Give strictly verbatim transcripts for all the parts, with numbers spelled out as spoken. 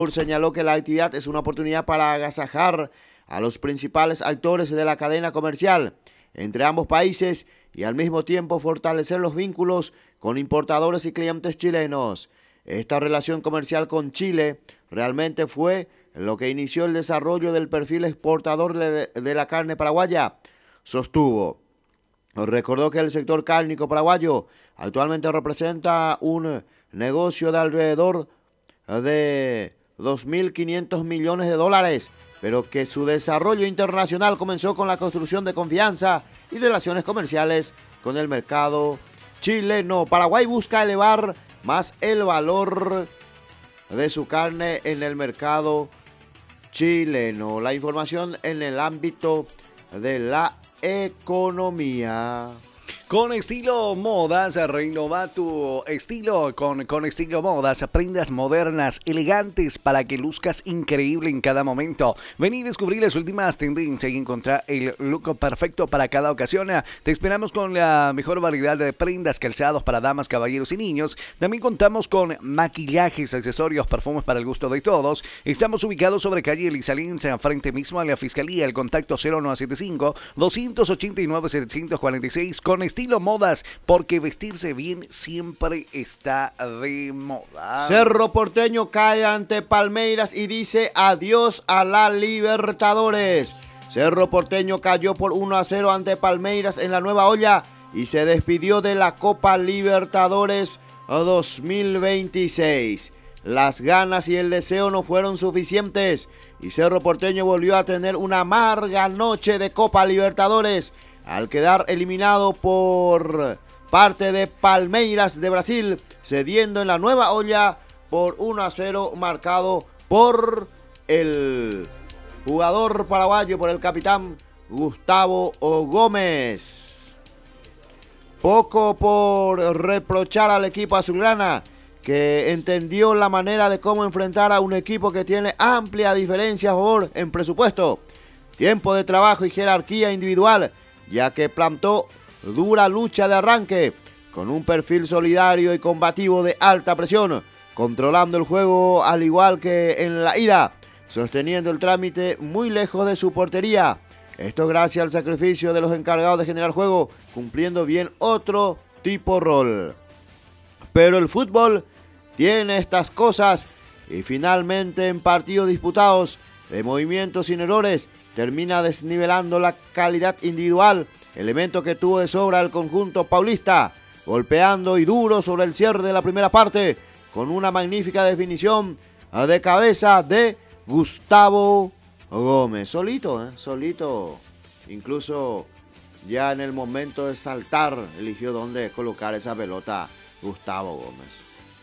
Señaló que la actividad es una oportunidad para agasajar a los principales actores de la cadena comercial entre ambos países y al mismo tiempo fortalecer los vínculos con importadores y clientes chilenos. Esta relación comercial con Chile realmente fue lo que inició el desarrollo del perfil exportador de, de la carne paraguaya, sostuvo. Recordó que el sector cárnico paraguayo actualmente representa un negocio de alrededor de dos mil quinientos millones de dólares, pero que su desarrollo internacional comenzó con la construcción de confianza y relaciones comerciales con el mercado chileno. Paraguay busca elevar más el valor de su carne en el mercado chileno. La información en el ámbito de la economía. Con Estilo Modas, renova tu estilo con, con Estilo Modas, prendas modernas, elegantes para que luzcas increíble en cada momento. Ven y descubrir las últimas tendencias y encontrar el look perfecto para cada ocasión. Te esperamos con la mejor variedad de prendas, calzados para damas, caballeros y niños. También contamos con maquillajes, accesorios, perfumes para el gusto de todos. Estamos ubicados sobre calle Elizalde, frente mismo a la Fiscalía. El contacto cero nueve siete cinco, dos ocho nueve, siete cuatro seis con Estilo Estilo Modas, porque vestirse bien siempre está de moda. Cerro Porteño cae ante Palmeiras y dice adiós a la Libertadores. Cerro Porteño cayó por uno a cero ante Palmeiras en la Nueva Olla y se despidió de la Copa Libertadores dos mil veintiséis. Las ganas y el deseo no fueron suficientes y Cerro Porteño volvió a tener una amarga noche de Copa Libertadores al quedar eliminado por parte de Palmeiras de Brasil, cediendo en la Nueva Olla por uno a cero, marcado por el jugador paraguayo, por el capitán Gustavo Gómez. Poco por reprochar al equipo azulgrana, que entendió la manera de cómo enfrentar a un equipo que tiene amplia diferencia a favor en presupuesto, tiempo de trabajo y jerarquía individual, ya que plantó dura lucha de arranque, con un perfil solidario y combativo de alta presión, controlando el juego al igual que en la ida, sosteniendo el trámite muy lejos de su portería. Esto gracias al sacrificio de los encargados de generar juego, cumpliendo bien otro tipo rol. Pero el fútbol tiene estas cosas y finalmente en partidos disputados de movimientos sin errores termina desnivelando la calidad individual, elemento que tuvo de sobra el conjunto paulista, golpeando y duro sobre el cierre de la primera parte con una magnífica definición de cabeza de Gustavo Gómez. Solito, ¿eh? solito, incluso ya en el momento de saltar eligió dónde colocar esa pelota Gustavo Gómez.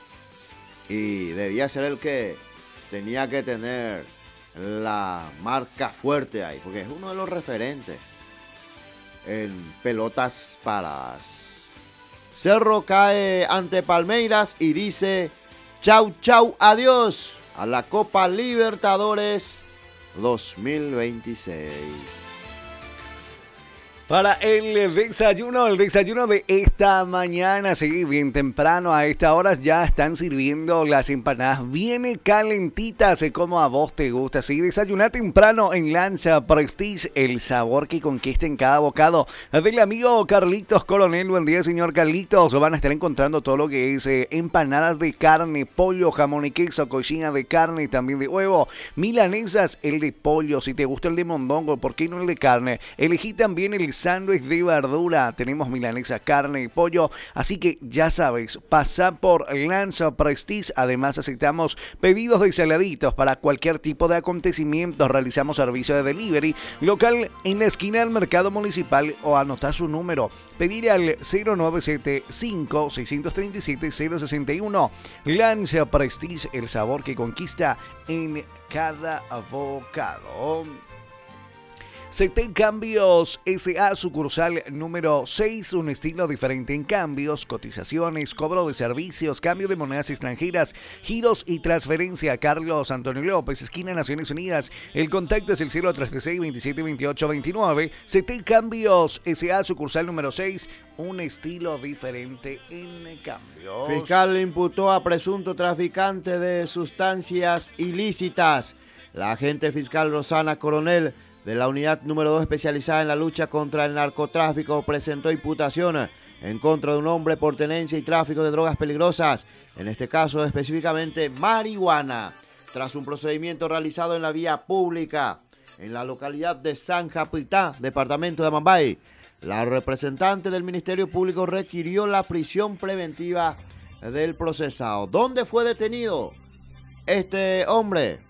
Y debía ser el que tenía que tener la marca fuerte ahí, porque es uno de los referentes en pelotas paradas. Cerro cae ante Palmeiras y dice chau chau adiós a la Copa Libertadores dos mil veintiséis. Para el desayuno, el desayuno de esta mañana, sí, bien temprano, a esta hora ya están sirviendo las empanadas bien calentitas, como a vos te gusta. Sí, desayuná temprano en Lanza Prestige, el sabor que conquista en cada bocado. Del amigo Carlitos Coronel, buen día señor Carlitos, van a estar encontrando todo lo que es eh, empanadas de carne, pollo, jamón y queso, cochina de carne, también de huevo, milanesas, el de pollo, si te gusta el de mondongo, ¿por qué no el de carne? Elegí también el sándwich de verdura, tenemos milanesa, carne y pollo, así que ya sabes, pasa por Lanza Prestige. Además aceptamos pedidos de saladitos para cualquier tipo de acontecimiento, realizamos servicio de delivery, local en la esquina del mercado municipal, o anotar su número, pedir al cero nueve siete cinco, seis tres siete, cero seis uno. Lanza Prestige, el sabor que conquista en cada bocado. C T Cambios S A sucursal número seis, un estilo diferente en cambios, cotizaciones, cobro de servicios, cambio de monedas extranjeras, giros y transferencia. Carlos Antonio López, esquina Naciones Unidas. El contacto es el cero tres seis, veintisiete, veintiocho, veintinueve. C T Cambios S A sucursal número seis, un estilo diferente en cambios. Fiscal imputó a presunto traficante de sustancias ilícitas. La agente fiscal Rosana Coronel de la unidad número dos especializada en la lucha contra el narcotráfico presentó imputación en contra de un hombre por tenencia y tráfico de drogas peligrosas, en este caso específicamente marihuana, tras un procedimiento realizado en la vía pública en la localidad de San Japitá, departamento de Amambay. La representante del Ministerio Público requirió la prisión preventiva del procesado. ¿Dónde fue detenido este hombre?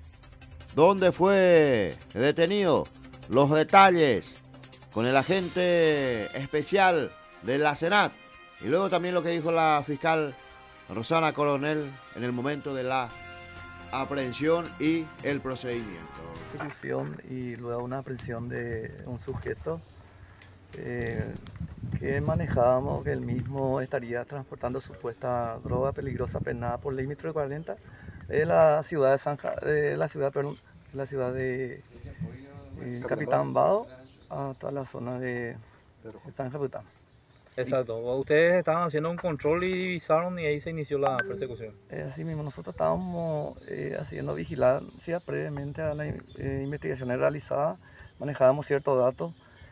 ¿Dónde fue detenido? Los detalles con el agente especial de la Senat. Y luego también lo que dijo la fiscal Rosana Coronel en el momento de la aprehensión y el procedimiento. Ejecución y luego una aprehensión de un sujeto eh, que manejábamos, que él mismo estaría transportando supuesta droga peligrosa penada por ley Mitro cuarenta de la ciudad de San de la ciudad, perdón, la ciudad de eh, Capitán Vado hasta la zona de, de San Japitán. Exacto, ustedes estaban haciendo un control y divisaron y ahí se inició la persecución. Eh, así mismo, nosotros estábamos eh, haciendo vigilancia previamente a las eh, investigaciones realizadas, manejábamos ciertos datos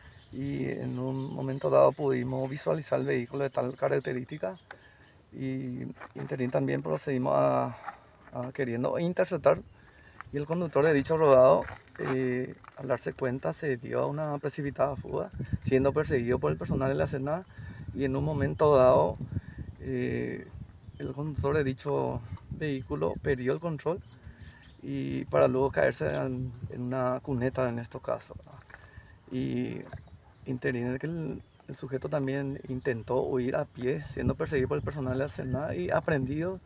y en un momento dado pudimos visualizar el vehículo de tal característica y interín también procedimos a, a queriendo interceptar, y el conductor de dicho rodado, eh, al darse cuenta, se dio a una precipitada fuga, siendo perseguido por el personal de la Senat, y en un momento dado eh, el conductor de dicho vehículo perdió el control y para luego caerse en, en una cuneta en estos casos, ¿no? Y interviene que el, el sujeto también intentó huir a pie, siendo perseguido por el personal de la Senat y aprendido,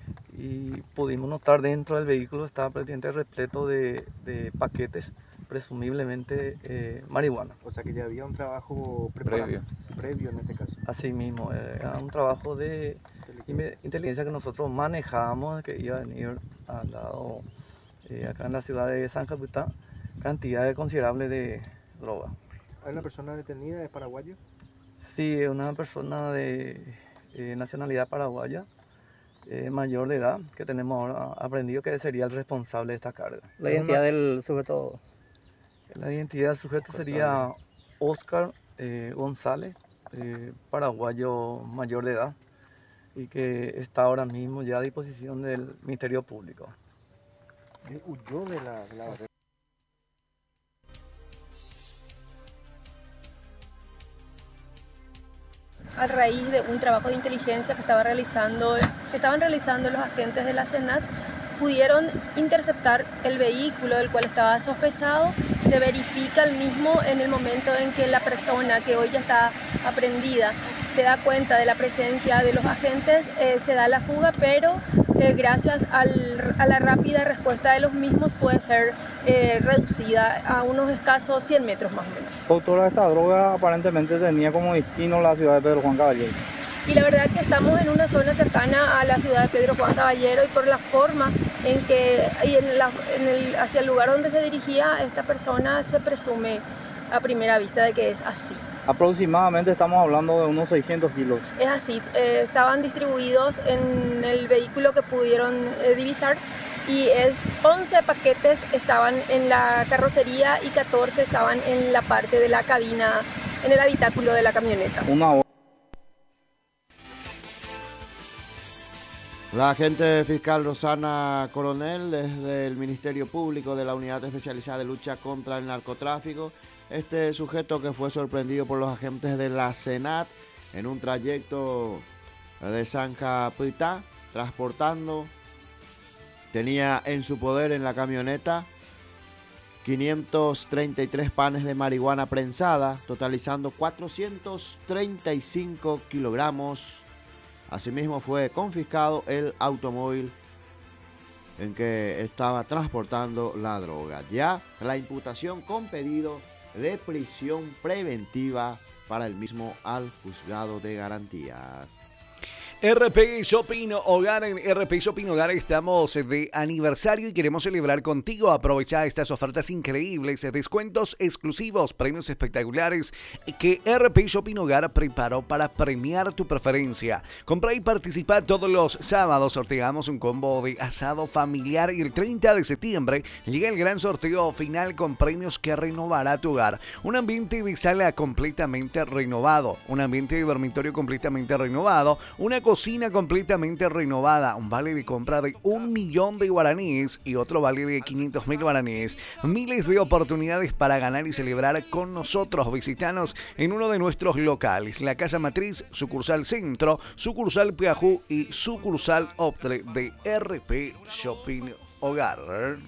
y pudimos notar dentro del vehículo estaba prácticamente repleto de, de paquetes, presumiblemente eh, marihuana. O sea que ya había un trabajo previo, previo en este caso. Así mismo, eh, era un trabajo de inteligencia. inteligencia que nosotros manejábamos, que iba a venir al lado, eh, acá en la ciudad de San Japitán, cantidad considerable de droga. ¿Hay una persona detenida, es paraguayo? Sí, es una persona de eh, nacionalidad paraguaya, eh, mayor de edad, que tenemos ahora aprendido que sería el responsable de esta carga. La identidad del sujeto. La identidad del sujeto sería Oscar eh, González, eh, paraguayo mayor de edad, y que está ahora mismo ya a disposición del Ministerio Público. Él huyó de la... De la... A raíz de un trabajo de inteligencia que, estaba realizando, que estaban realizando los agentes de la Senat, pudieron interceptar el vehículo del cual estaba sospechado. Se verifica el mismo en el momento en que la persona, que hoy ya está aprehendida, se da cuenta de la presencia de los agentes, eh, se da la fuga, pero eh, gracias al, a la rápida respuesta de los mismos puede ser eh, reducida a unos escasos cien metros más o menos. La autora de esta droga aparentemente tenía como destino la ciudad de Pedro Juan Caballero. Y la verdad que estamos en una zona cercana a la ciudad de Pedro Juan Caballero, y por la forma en que y en la, en el, hacia el lugar donde se dirigía esta persona se presume a primera vista de que es así. Aproximadamente estamos hablando de unos seiscientos kilos. Es así, eh, estaban distribuidos en el vehículo que pudieron eh, divisar, y es once paquetes estaban en la carrocería y catorce estaban en la parte de la cabina, en el habitáculo de la camioneta. Una hora. La agente fiscal Rosana Coronel, desde el Ministerio Público de la Unidad Especializada de Lucha contra el Narcotráfico, este sujeto que fue sorprendido por los agentes de la Senat en un trayecto de San Japitá, transportando, tenía en su poder en la camioneta quinientos treinta y tres panes de marihuana prensada, totalizando cuatrocientos treinta y cinco kilogramos. Asimismo fue confiscado el automóvil en que estaba transportando la droga. Ya la imputación con pedido de prisión preventiva para el mismo al juzgado de garantías. R P Shopping Hogar, en R P Shopping Hogar estamos de aniversario y queremos celebrar contigo. Aprovecha estas ofertas increíbles, descuentos exclusivos, premios espectaculares que R P Shopping Hogar preparó para premiar tu preferencia. Compra y participa todos los sábados, sorteamos un combo de asado familiar y el treinta de septiembre llega el gran sorteo final con premios que renovará tu hogar. Un ambiente de sala completamente renovado, un ambiente de dormitorio completamente renovado, una cocina completamente renovada, un vale de compra de un millón de guaraníes y otro vale de quinientos mil guaraníes. Miles de oportunidades para ganar y celebrar con nosotros. Visítanos en uno de nuestros locales, la Casa Matriz, sucursal Centro, sucursal Piajú y sucursal Optre de R P Shopping Hogar.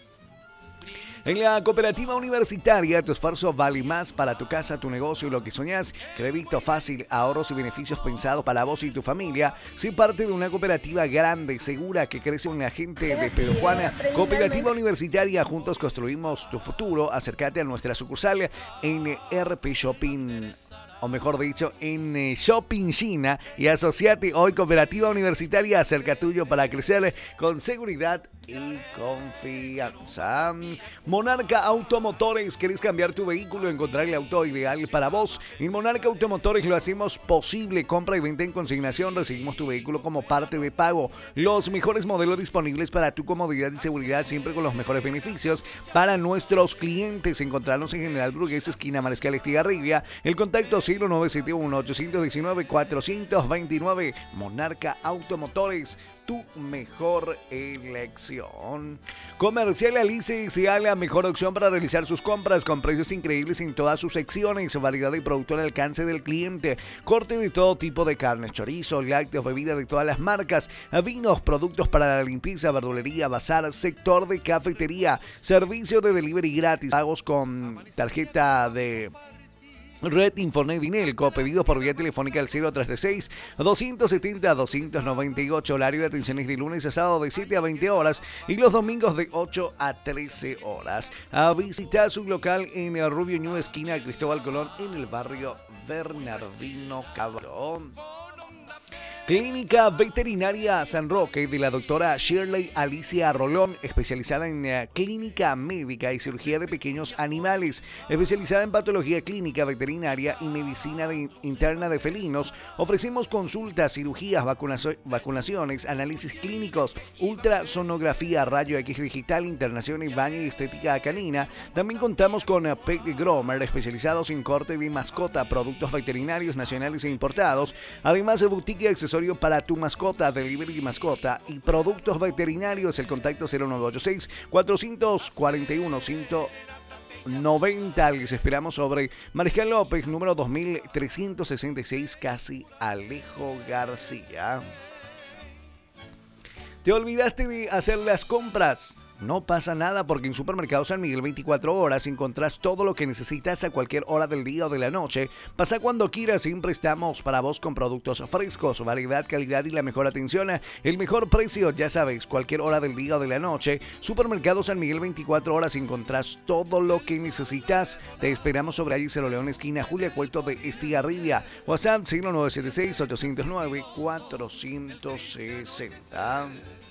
En la cooperativa universitaria, tu esfuerzo vale más para tu casa, tu negocio y lo que soñás. Crédito fácil, ahorros y beneficios pensados para vos y tu familia. Sé parte de una cooperativa grande, segura, que crece en la gente de Pedro Juana. Cooperativa universitaria, juntos construimos tu futuro. Acércate a nuestra sucursal en R P Shopping, o mejor dicho, en eh, Shopping China, y asociate hoy. Cooperativa Universitaria, cerca tuyo para crecer con seguridad y confianza. Monarca Automotores, ¿querés cambiar tu vehículo? Encontrar el auto ideal para vos. En Monarca Automotores lo hacemos posible. Compra y venta en consignación. Recibimos tu vehículo como parte de pago. Los mejores modelos disponibles para tu comodidad y seguridad, siempre con los mejores beneficios para nuestros clientes. Encontrarnos en General Brugués, esquina Mariscal Estigarribia. El contacto cero nueve siete uno, ocho uno nueve, cuatro dos nueve. Monarca Automotores, tu mejor elección. Comercial Alice sea la mejor opción para realizar sus compras con precios increíbles en todas sus secciones, variedad de producto al alcance del cliente, corte de todo tipo de carnes, chorizo, lácteos, bebidas de todas las marcas, vinos, productos para la limpieza, verdulería, bazar, sector de cafetería, servicio de delivery gratis, pagos con tarjeta de Red Infonet Dinelco, pedidos por vía telefónica al cero tres seis, dos siete cero, dos nueve ocho. Horario de atenciones de lunes a sábado de siete a veinte horas y los domingos de ocho a trece horas. A visitar su local en el Rubio Ñu, esquina Cristóbal Colón, en el barrio Bernardino Cabrón. Clínica Veterinaria San Roque de la doctora Shirley Alicia Rolón, especializada en uh, clínica médica y cirugía de pequeños animales, especializada en patología clínica veterinaria y medicina de, interna de felinos. Ofrecemos consultas, cirugías, vacunazo- vacunaciones, análisis clínicos, ultrasonografía, rayo X digital, internación y baño y estética canina. También contamos con uh, Pet Groomer, especializados en corte de mascota, productos veterinarios nacionales e importados, además de boutique y accesorios para tu mascota, delivery y mascota y productos veterinarios. El contacto cero nueve ocho seis, cuatro cuatro uno, ciento noventa. Les esperamos sobre Mariscal López, número dos mil trescientos sesenta y seis, casi Alejo García. ¿Te olvidaste de hacer las compras? No pasa nada, porque en Supermercado San Miguel veinticuatro horas encontrás todo lo que necesitas a cualquier hora del día o de la noche. Pasa cuando quieras, siempre estamos para vos con productos frescos, variedad, calidad y la mejor atención. El mejor precio, ya sabes, cualquier hora del día o de la noche. Supermercado San Miguel veinticuatro horas encontrás todo lo que necesitas. Te esperamos sobre allí, Cero León, esquina Julia Cuelto de Estigarribia. WhatsApp cero nueve siete seis, ocho cero nueve, cuatro seis cero.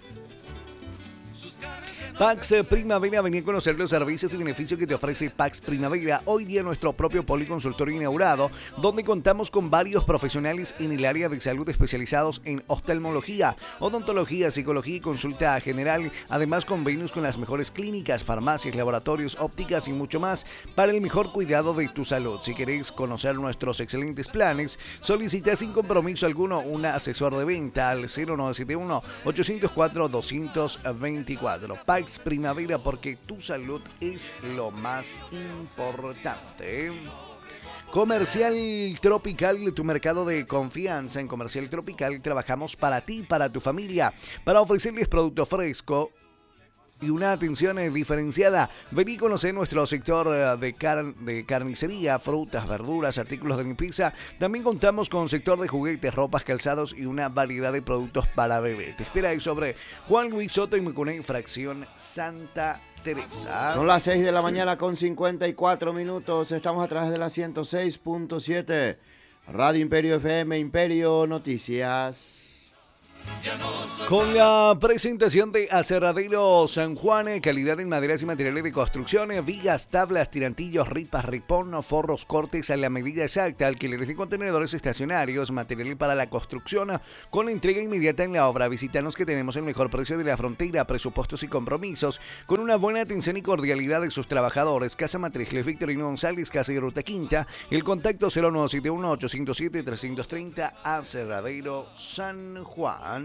Pax Primavera, venía a conocer los servicios y beneficios que te ofrece Pax Primavera. Hoy día nuestro propio policonsultorio inaugurado, donde contamos con varios profesionales en el área de salud especializados en oftalmología, odontología, psicología y consulta general. Además, convenios con las mejores clínicas, farmacias, laboratorios, ópticas y mucho más para el mejor cuidado de tu salud. Si querés conocer nuestros excelentes planes, solicita sin compromiso alguno un asesor de venta al cero nueve siete uno, ocho cero cuatro, dos dos cuatro. Pax Primavera, porque tu salud es lo más importante. Comercial Tropical, tu mercado de confianza. En Comercial Tropical trabajamos para ti, para tu familia, para ofrecerles producto fresco, y una atención eh, diferenciada. Vení y conocer nuestro sector eh, de, car de carnicería, frutas, verduras, artículos de limpieza. También contamos con sector de juguetes, ropas, calzados y una variedad de productos para bebé. Te espera ahí sobre Juan Luis Soto y Mecuné, fracción Santa Teresa. Son las seis de la mañana con cincuenta y cuatro minutos. Estamos a través de la ciento seis punto siete. Radio Imperio F M, Imperio Noticias. Con la presentación de Aserradero San Juan, calidad en maderas y materiales de construcción, vigas, tablas, tirantillos, ripas, ripón, forros, cortes a la medida exacta, alquileres de contenedores estacionarios, material para la construcción, con entrega inmediata en la obra. Visítanos que tenemos el mejor precio de la frontera, presupuestos y compromisos, con una buena atención y cordialidad de sus trabajadores. Casa Matriz, Victorino González, Casa y Ruta Quinta. El contacto cero nueve siete uno, ocho cero siete, tres tres cero, Aserradero San Juan.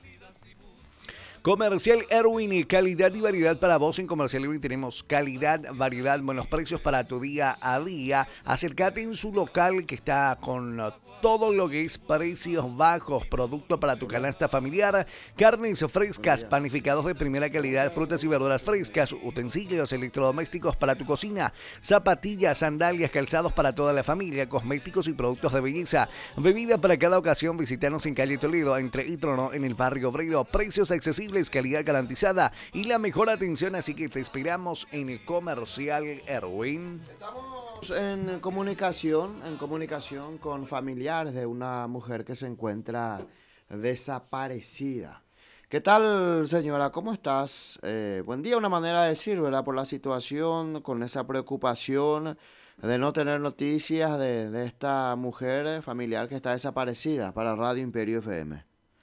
Comercial Erwin, calidad y variedad para vos. En Comercial Erwin tenemos calidad, variedad, buenos precios para tu día a día. Acércate en su local que está con todo lo que es precios bajos, producto para tu canasta familiar, carnes frescas, panificados de primera calidad, frutas y verduras frescas, utensilios electrodomésticos para tu cocina, zapatillas, sandalias, calzados para toda la familia, cosméticos y productos de belleza, bebida para cada ocasión. Visítanos en calle Toledo, entre y Trono, en el barrio Obrero. Precios accesibles, calidad garantizada y la mejor atención, así que te esperamos en el Comercial Erwin. Estamos en comunicación, en comunicación con familiares de una mujer que se encuentra desaparecida. ¿Qué tal, señora? ¿Cómo estás? Eh, buen día, una manera de decir, ¿verdad? Por la situación, con esa preocupación de no tener noticias de, de esta mujer familiar que está desaparecida para Radio Imperio F M.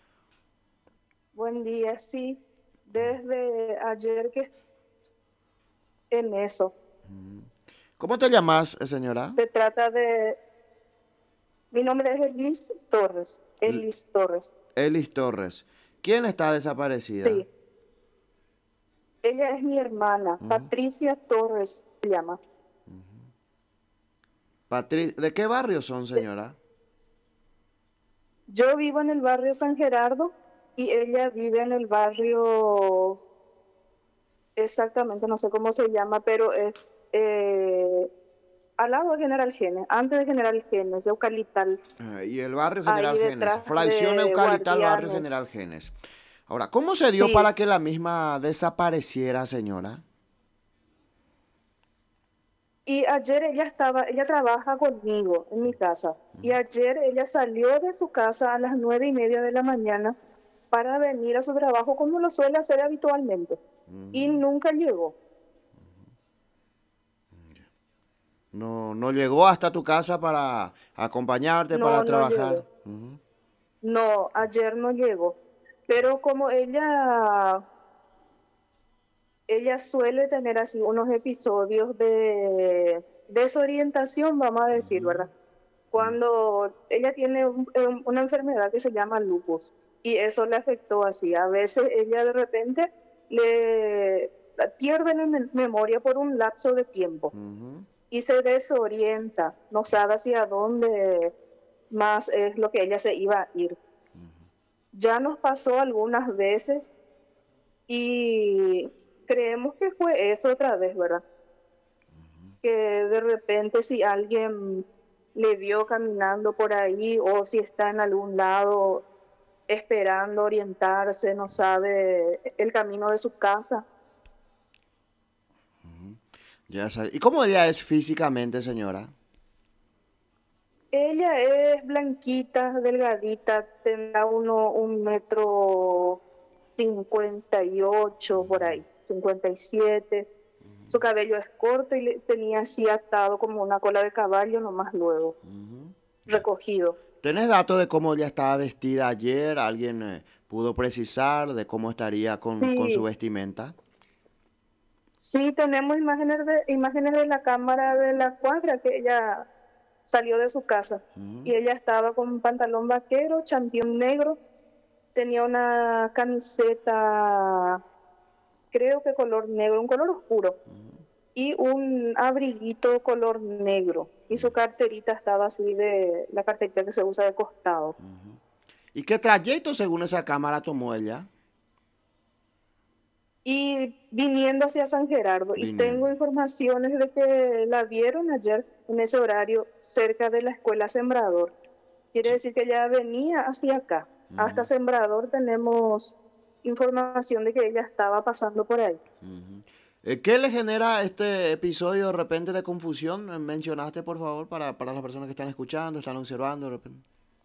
Buen día, sí. Desde ayer que en eso. ¿Cómo te llamas, señora? Se trata de... Mi nombre es Elis Torres. Elis Torres. Elis Torres. ¿Quién está desaparecida? Sí. Ella es mi hermana, uh-huh. Patricia Torres se llama. Uh-huh. Patri... ¿De qué barrio son, señora? Yo vivo en el barrio San Gerardo y ella vive en el barrio... Exactamente, no sé cómo se llama, pero es... Eh, al lado de General Genes, antes de General Genes, Eucalital. Uh, y el barrio General Genes, fracción Eucalital, barrio General Genes. Ahora, ¿cómo se dio sí. para que la misma desapareciera, señora? Y ayer ella estaba, ella trabaja conmigo en mi casa, uh-huh. y ayer ella salió de su casa a las nueve y media de la mañana para venir a su trabajo como lo suele hacer habitualmente, uh-huh. y nunca llegó. No, no llegó hasta tu casa para acompañarte, no, para no trabajar. Uh-huh. No, ayer no llegó. Pero como ella, ella suele tener así unos episodios de desorientación, vamos a decir, uh-huh. ¿verdad? Cuando ella tiene un, una enfermedad que se llama lupus y eso le afectó así. A veces ella de repente le pierde la memoria por un lapso de tiempo. Uh-huh. Y se desorienta, no sabe hacia dónde más es lo que ella se iba a ir. Uh-huh. Ya nos pasó algunas veces y creemos que fue eso otra vez, ¿verdad? Uh-huh. Que de repente si alguien le vio caminando por ahí o si está en algún lado esperando orientarse, no sabe el camino de su casa. Ya sabe. ¿Y cómo ella es físicamente, señora? Ella es blanquita, delgadita, tendrá uno un metro cincuenta y ocho por ahí, cincuenta y siete. Uh-huh. Su cabello es corto y le tenía así atado como una cola de caballo, nomás luego, uh-huh. recogido. ¿Tenés datos de cómo ella estaba vestida ayer? ¿Alguien eh, pudo precisar de cómo estaría con, sí. con su vestimenta? Sí, tenemos imágenes de imágenes de la cámara de la cuadra que ella salió de su casa. Uh-huh. Y ella estaba con un pantalón vaquero, champión negro, tenía una camiseta, creo que color negro, un color oscuro, uh-huh. y un abriguito color negro. Y su carterita estaba así de la carterita que se usa de costado. Uh-huh. ¿Y qué trayecto según esa cámara tomó ella? y viniendo hacia San Gerardo. Y Viniendo. tengo informaciones de que la vieron ayer en ese horario cerca de la escuela Sembrador. Quiere decir que ella venía hacia acá. Hasta Sembrador tenemos información de que ella estaba pasando por ahí. Ujú. Eh, ¿Qué le genera este episodio de repente de confusión? Eh, Mencionaste, por favor, para, para las personas que están escuchando, están observando de repente.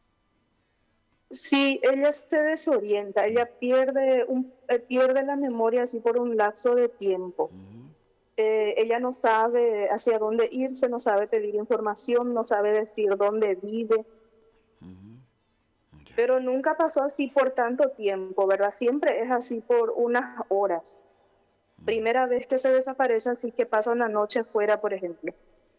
Sí, ella se desorienta, ella pierde, un, eh, pierde la memoria así por un lapso de tiempo. Eh, ella no sabe hacia dónde irse, no sabe pedir información, no sabe decir dónde vive. Pero nunca pasó así por tanto tiempo, ¿verdad? Siempre es así por unas horas. Primera vez que se desaparece, así que pasa una noche fuera, por ejemplo.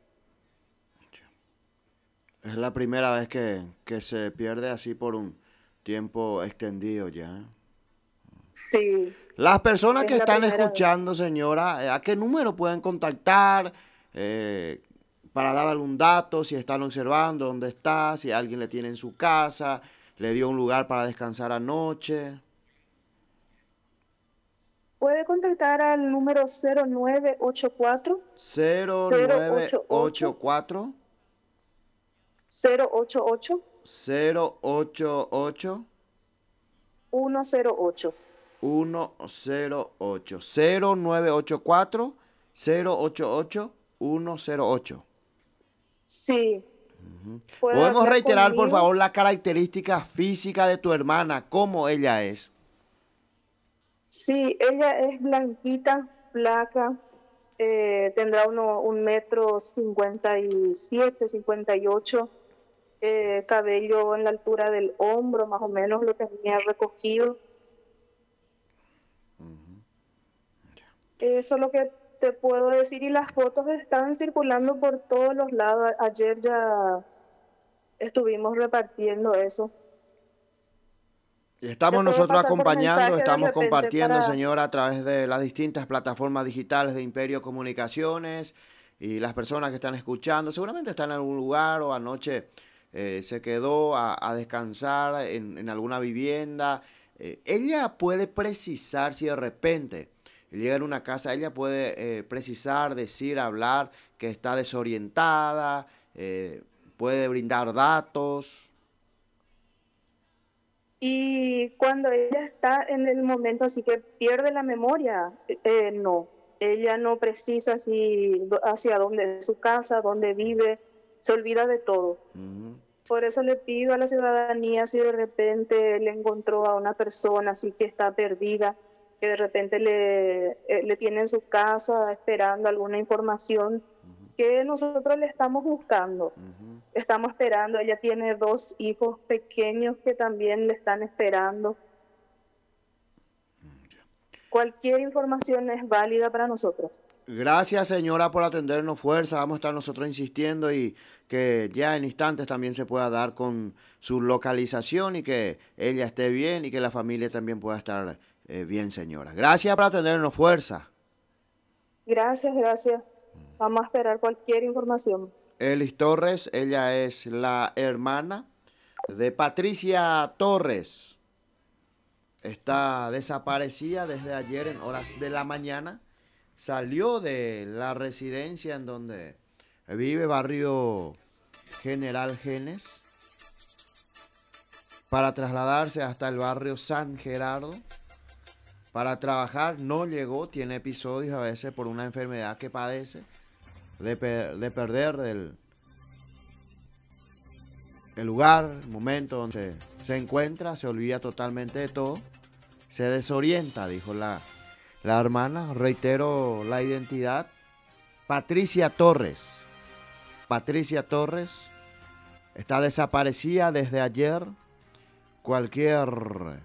Es la primera vez que, que se pierde así por un tiempo extendido ya. Sí. Las personas Es que la están primera escuchando, señora, eh, ¿a qué número pueden contactar eh, para dar algún dato? Si están observando dónde está, si alguien le tiene en su casa, le dio un lugar para descansar anoche. Puede contactar al número cero nueve ocho cuatro cero nueve ocho cuatro cero ocho ocho cero ocho ocho uno cero ocho. uno cero ocho cero nueve ocho cuatro cero ocho ocho uno cero ocho. Sí. Puede ¿Podemos hablar reiterar, por conmigo. favor, la característica física de tu hermana? ¿Cómo ella es? Sí, ella es blanquita, flaca, eh, tendrá uno, un metro cincuenta y siete, cincuenta y ocho, eh, cabello en la altura del hombro, más o menos lo tenía recogido. Eso es lo que te puedo decir, y las fotos están circulando por todos los lados. Ayer ya estuvimos repartiendo eso. Y estamos Te puedo nosotros pasar por acompañando, mensaje de estamos repente compartiendo, para- señora, a través de las distintas plataformas digitales de Imperio Comunicaciones, y las personas que están escuchando seguramente están en algún lugar o anoche eh, se quedó a, a descansar en, en alguna vivienda. Eh, ella puede precisar si de repente llega en una casa, ella puede eh, precisar, decir, hablar que está desorientada, eh, puede brindar datos. Y cuando ella está en el momento así que pierde la memoria, eh, no. Ella no precisa si, hacia dónde es su casa, dónde vive, se olvida de todo. Ujú. Por eso le pido a la ciudadanía, si de repente le encontró a una persona así que está perdida, que de repente le, eh, le tiene en su casa esperando alguna información, que nosotros le estamos buscando. Ujú. Estamos esperando, ella tiene dos hijos pequeños que también le están esperando. Cualquier información es válida para nosotros. Gracias, señora, por atendernos. Fuerza, vamos a estar nosotros insistiendo y que ya en instantes también se pueda dar con su localización y que ella esté bien y que la familia también pueda estar eh, bien, señora. Gracias por atendernos. Fuerza. Gracias, gracias. Vamos a esperar cualquier información. Elis Torres, ella es la hermana de Patricia Torres. Está desaparecida desde ayer en horas de la mañana. Salió de la residencia en donde vive, barrio General Genes, para trasladarse hasta el barrio San Gerardo para trabajar. No llegó, tiene episodios a veces por una enfermedad que padece de, per- de perder el, el lugar, el momento donde se, se encuentra, se olvida totalmente de todo, se desorienta, dijo la, la hermana. Reitero la identidad: Patricia Torres. Patricia Torres está desaparecida desde ayer. Cualquier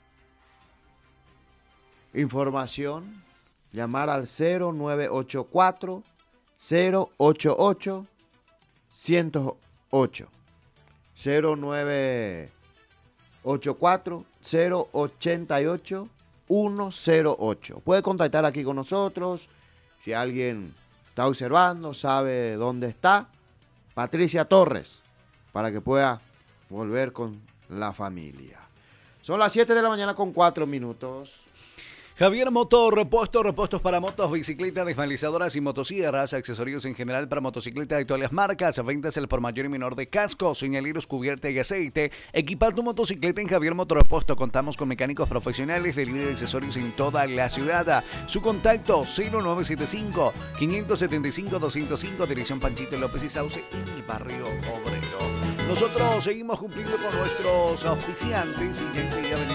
información, llamar al cero nueve ocho cuatro cero ocho ocho uno cero ocho. cero nueve ocho cuatro cero ocho ocho uno cero ocho. Puede contactar aquí con nosotros si alguien está observando, sabe dónde está Patricia Torres, para que pueda volver con la familia. Son las siete de la mañana con cuatro minutos. Javier Motor, repuesto, repuestos para motos, bicicletas, desmalizadoras y motosierras, accesorios en general para motocicletas de todas las marcas, ventas al por mayor y menor de cascos, señaleros, cubierta y aceite. Equipar tu motocicleta en Javier Motor Repuesto. Contamos con mecánicos profesionales de libre de accesorios en toda la ciudad. Su contacto cero nueve siete cinco, cinco siete cinco, dos cero cinco, dirección Panchito López y Sauce en el barrio Obrero. Nosotros seguimos cumpliendo con nuestros auspiciantes y ya enseguida venimos